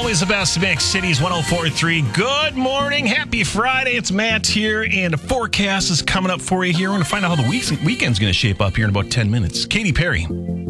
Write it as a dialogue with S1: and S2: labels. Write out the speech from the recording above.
S1: always the best mix. Cities 104.3. Good morning. Happy Friday. It's Matt here, and the forecast is coming up for you here. We're going to find out how the weekend's going to shape up here in about 10 minutes. Katy Perry.